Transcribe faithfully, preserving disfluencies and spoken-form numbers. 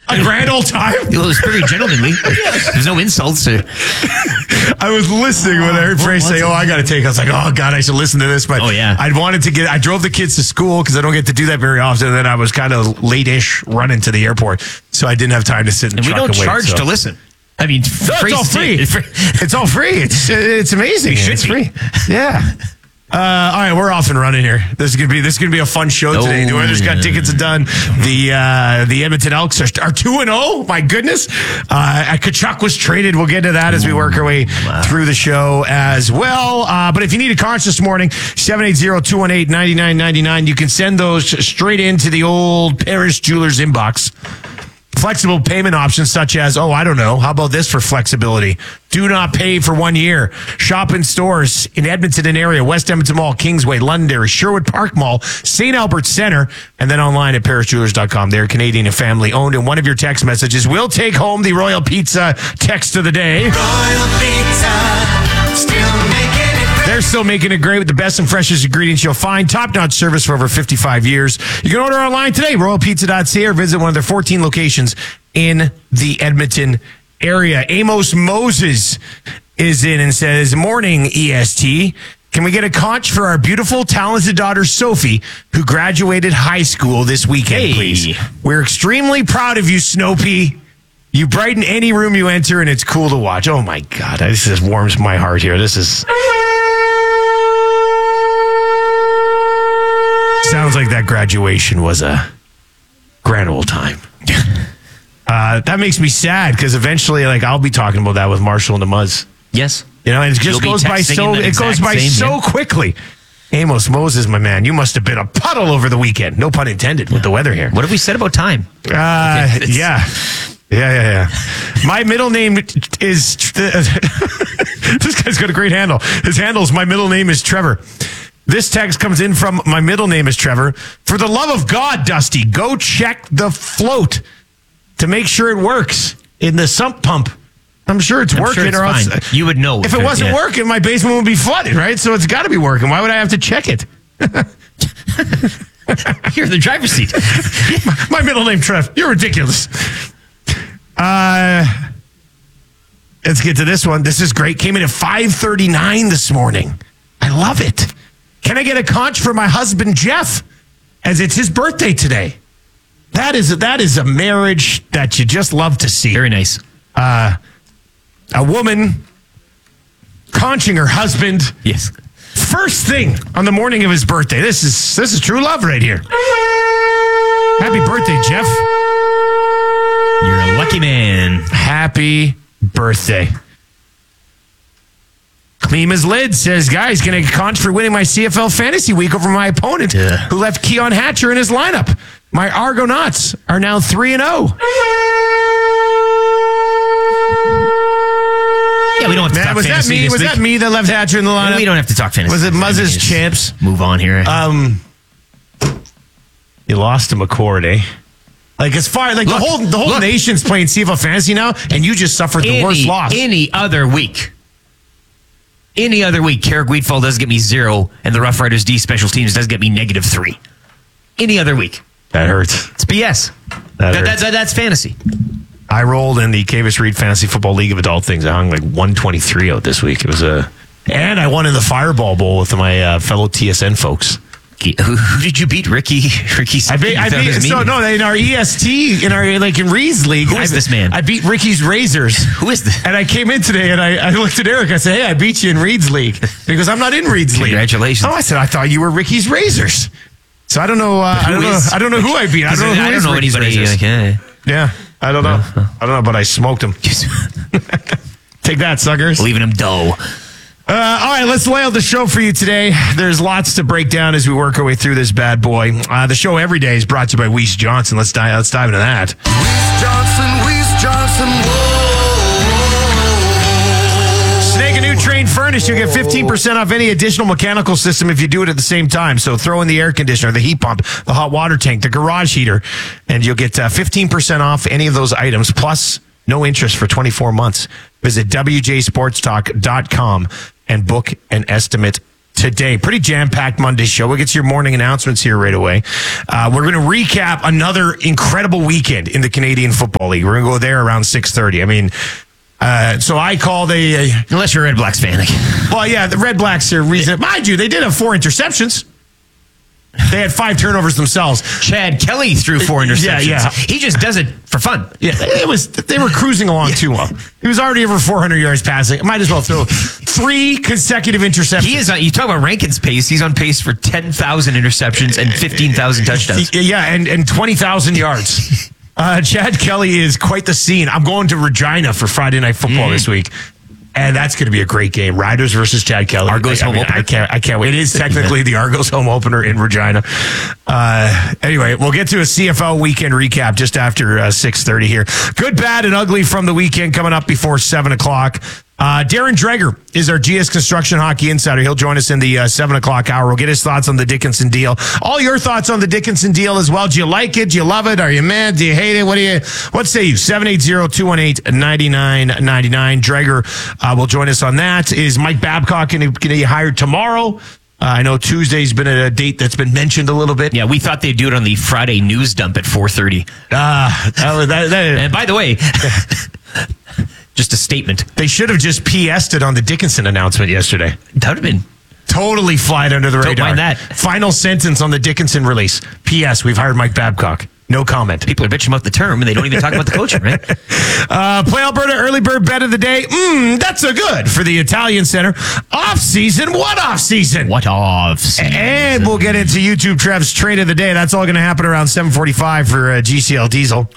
A grand old time? It was very gentlemanly. There's no insults. Or... I was listening when I heard Frey say, oh, I got to take. I was like, oh, God, I should listen to this. But oh, yeah. I wanted to get, I drove the kids to school because I don't get to do that very often. And then I was kind of late-ish running to the airport. So I didn't have time to sit in the and truck we don't and wait, charge so. to listen. I mean, no, it's all free. It's all free. It's it's amazing. It should it's be. free. Yeah. Uh, all right, we're off and running here. This is gonna be this is gonna be a fun show oh, today. The Oilers got tickets done. The uh, the Edmonton Elks are, are two and zero. My goodness, uh, Tkachuk was traded. We'll get to that as we work our way wow. through the show as well. Uh, but if you need a conch this morning, seven eight zero, two one eight, nine nine nine nine. You can send those straight into the old Paris Jewelers inbox. Flexible payment options such as, oh, I don't know, how about this for flexibility? Do not pay for one year. Shop in stores in Edmonton and area, West Edmonton Mall, Kingsway, Londonderry, Sherwood Park Mall, Saint Albert Center, and then online at paris jewelers dot com. They're Canadian and family owned, and one of your text messages will take home the Royal Pizza text of the day. Royal Pizza, still making it. They're still making it great with the best and freshest ingredients you'll find. Top-notch service for over fifty-five years. You can order online today, royal pizza dot c a, or visit one of their fourteen locations in the Edmonton area. Amos Moses is in and says, morning, E S T. Can we get a conch for our beautiful, talented daughter, Sophie, who graduated high school this weekend, hey. please? We're extremely proud of you, Snopey. You brighten any room you enter, and it's cool to watch. Oh, my God. This just warms my heart here. This is... Sounds like that graduation was a grand old time. uh, that makes me sad because eventually, like, I'll be talking about that with Marshall and the Muzz. Yes, you know, and it just goes by so it goes by so yeah. quickly. Amos Moses, my man, you must have been a puddle over the weekend. No pun intended. Yeah. With the weather here. What have we said about time? Uh, okay, yeah. Yeah, yeah, yeah. My middle name is. This guy's got a great handle. His handle is my middle name is Trevor. This text comes in from my middle name is Trevor. For the love of God, Dusty, go check the float to make sure it works in the sump pump. I'm sure it's I'm working. Sure it's or else, fine. You would know. If it wasn't yeah. working, my basement would be flooded, right? So it's got to be working. Why would I have to check it? You're in the driver's seat. my, my middle name, Trev. You're ridiculous. Uh, let's get to this one. This is great. Came in at five thirty-nine this morning. I love it. Can I get a conch for my husband, Jeff, as it's his birthday today? That is a, that is a marriage that you just love to see. Very nice. Uh, a woman conching her husband. Yes. First thing on the morning of his birthday. This is this is true love right here. Happy birthday, Jeff. You're a lucky man. Happy birthday. Klima's lid says, guys, can I get a conch for winning my C F L fantasy week over my opponent yeah. who left Keon Hatcher in his lineup? My Argonauts are now three and oh. Yeah, we don't have to Man, talk was fantasy that me? this Was week. that me that left Hatcher in the lineup? We don't have to talk fantasy. Was it Muzz's Just champs? Move on here. Um, you lost to McCord, eh? Like as far like Look, the whole the whole look. nation's playing C F L fantasy now, and you just suffered the any, worst loss. Any other week. Any other week, Carrick Wheatfall does get me zero, and the Rough Riders D special teams does get me negative three. Any other week. That hurts. It's B S. That that, hurts. that, that's fantasy. I rolled in the Cavis Reed Fantasy Football League of Adult Things. I hung like one twenty-three out this week. It was a, and I won in the Fireball Bowl with my uh, fellow T S N folks. Who, who did you beat, Ricky? Ricky. I beat. I beat. So no, in our E S T, in our like in Reed's league. Who is I, this man? I beat Ricky's Razors. Who is this? And I came in today and I, I looked at Eric. I said, "Hey, I beat you in Reed's league." He goes, "I'm not in Reed's league." Congratulations. Oh, I said, "I thought you were Ricky's Razors." So I don't know. Uh, I don't know. is- I don't know who I beat. I don't know who I is don't know Ricky's anybody. Razors. Like, eh. Yeah, I don't know. I don't know, but I smoked him. Take that, suckers. Leaving him dough. Uh, all right, let's lay out the show for you today. There's lots to break down as we work our way through this bad boy. Uh, the show every day is brought to you by Weiss Johnson. Let's dive, let's dive into that. Weiss Johnson, Weiss Johnson, whoa. Snake a new Train Furnace. You get fifteen percent off any additional mechanical system if you do it at the same time. So throw in the air conditioner, the heat pump, the hot water tank, the garage heater, and you'll get uh, fifteen percent off any of those items, plus no interest for twenty-four months. Visit w j sports talk dot com and book an estimate today. Pretty jam-packed Monday show. We'll get to your morning announcements here right away. Uh, we're going to recap another incredible weekend in the Canadian Football League. We're going to go there around six thirty. I mean, uh, so I called a... Uh, Unless you're a Red Blacks fan. Like. well, yeah, the Red Blacks are reason. Mind you, they did have four interceptions. They had five turnovers themselves. Chad Kelly threw four interceptions. Yeah, yeah. He just does it for fun. Yeah, it was. They were cruising along too well. He was already over four hundred yards passing. Might as well throw three consecutive interceptions. He is on, you talk about Rankin's pace. He's on pace for ten thousand interceptions and fifteen thousand touchdowns. Yeah, and, and twenty thousand yards. Uh, Chad Kelly is quite the scene. I'm going to Regina for Friday Night Football mm-hmm. this week. And that's going to be a great game. Riders versus Chad Kelly. Argos I, home I mean, opener. I can't. I can't wait. It is technically the Argos home opener in Regina. Uh, anyway, we'll get to a C F L weekend recap just after uh, six thirty here. Good, bad, and ugly from the weekend coming up before seven o'clock. Uh, Darren Dreger is our G S Construction Hockey Insider. He'll join us in the uh, seven o'clock hour. We'll get his thoughts on the Dickinson deal. All your thoughts on the Dickinson deal as well. Do you like it? Do you love it? Are you mad? Do you hate it? What do you? What say you? seven eight zero, two one eight, nine nine nine nine. Dreger uh, will join us on that. Is Mike Babcock going to get hired tomorrow? Uh, I know Tuesday's been a date that's been mentioned a little bit. Yeah, we thought they'd do it on the Friday news dump at four thirty. Ah, uh, that, that, that, and by the way, just a statement. They should have just P S'd it on the Dickinson announcement yesterday. That would have been totally flied under the radar. Don't mind that. Final sentence on the Dickinson release. P S. We've hired Mike Babcock. No comment. People are bitching about the term, and they don't even talk about the coaching, right? Uh, Play Alberta early bird bet of the day. Mmm, that's a good for the Italian Center. Off season. What off season? What off season? And we'll get into YouTube Trev's trade of the day. That's all going to happen around seven forty-five for uh, G C L Diesel.